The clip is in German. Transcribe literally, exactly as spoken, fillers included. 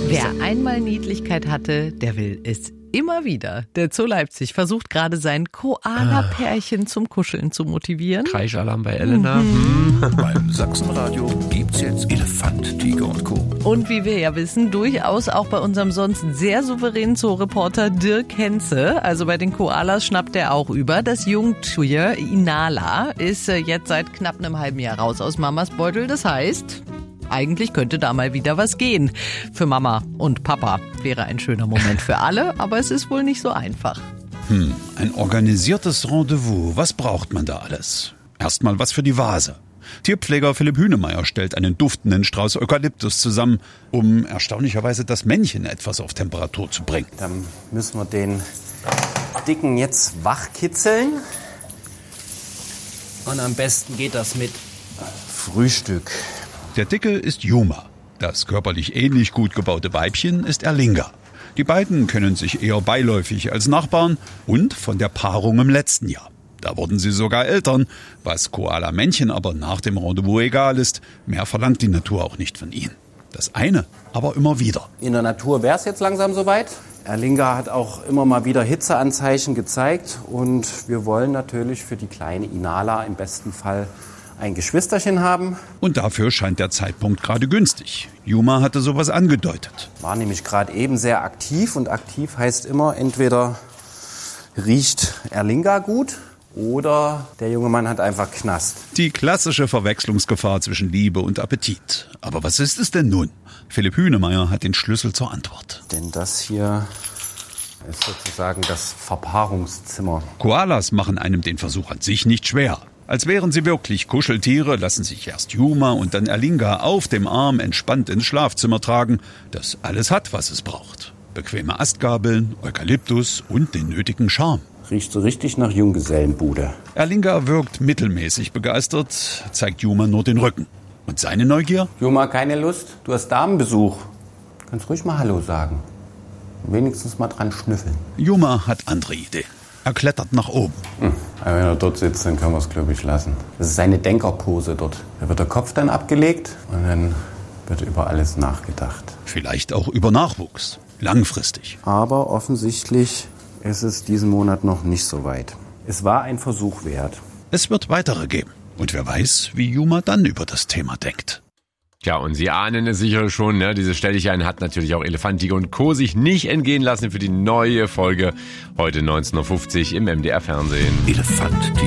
Wer einmal Niedlichkeit hatte, der will es immer wieder. Der Zoo Leipzig versucht gerade sein Koala-Pärchen zum Kuscheln zu motivieren. Kreischalarm bei Elena. Mhm. Hm. Beim Sachsenradio gibt's jetzt Elefant, Tiger und Co. Und wie wir ja wissen, durchaus auch bei unserem sonst sehr souveränen Zoo-Reporter Dirk Henze. Also bei den Koalas schnappt er auch über. Das Jungtier Inala ist jetzt seit knapp einem halben Jahr raus aus Mamas Beutel. Das heißt, eigentlich könnte da mal wieder was gehen. Für Mama und Papa wäre ein schöner Moment für alle, aber es ist wohl nicht so einfach. Hm, ein organisiertes Rendezvous. Was braucht man da alles? Erstmal was für die Vase. Tierpfleger Philipp Hünemeyer stellt einen duftenden Strauß Eukalyptus zusammen, um erstaunlicherweise das Männchen etwas auf Temperatur zu bringen. Dann müssen wir den Dicken jetzt wachkitzeln. Und am besten geht das mit Frühstück. Der Dicke ist Yuma. Das körperlich ähnlich gut gebaute Weibchen ist Erlinga. Die beiden kennen sich eher beiläufig als Nachbarn und von der Paarung im letzten Jahr. Da wurden sie sogar Eltern, was Koala-Männchen aber nach dem Rendezvous egal ist. Mehr verlangt die Natur auch nicht von ihnen. Das eine aber immer wieder. In der Natur wäre es jetzt langsam soweit. Erlinga hat auch immer mal wieder Hitzeanzeichen gezeigt. Und wir wollen natürlich für die kleine Inala im besten Fall ein Geschwisterchen haben. Und dafür scheint der Zeitpunkt gerade günstig. Yuma hatte sowas angedeutet. War nämlich gerade eben sehr aktiv. Und aktiv heißt immer, entweder riecht Erlinga gut oder der junge Mann hat einfach Knast. Die klassische Verwechslungsgefahr zwischen Liebe und Appetit. Aber was ist es denn nun? Philipp Hünemeyer hat den Schlüssel zur Antwort. Denn das hier ist sozusagen das Verpaarungszimmer. Koalas machen einem den Versuch an sich nicht schwer. Als wären sie wirklich Kuscheltiere, lassen sich erst Yuma und dann Erlinga auf dem Arm entspannt ins Schlafzimmer tragen, das alles hat, was es braucht. Bequeme Astgabeln, Eukalyptus und den nötigen Charme. Riecht so richtig nach Junggesellenbude. Erlinga wirkt mittelmäßig begeistert, zeigt Yuma nur den Rücken. Und seine Neugier? Yuma, keine Lust? Du hast Damenbesuch. Kannst ruhig mal Hallo sagen. Wenigstens mal dran schnüffeln. Yuma hat andere Ideen. Er klettert nach oben. Hm. Aber wenn er dort sitzt, dann können wir es, glaube ich, lassen. Das ist seine Denkerpose dort. Da wird der Kopf dann abgelegt und dann wird über alles nachgedacht. Vielleicht auch über Nachwuchs. Langfristig. Aber offensichtlich ist es diesen Monat noch nicht so weit. Es war ein Versuch wert. Es wird weitere geben. Und wer weiß, wie Yuma dann über das Thema denkt. Ja, und Sie ahnen es sicher schon, ne? Diese Stelldichein hat natürlich auch Elefant, Tiger und Co. sich nicht entgehen lassen für die neue Folge heute neunzehn Uhr fünfzig im M D R Fernsehen. Elefant, Tiger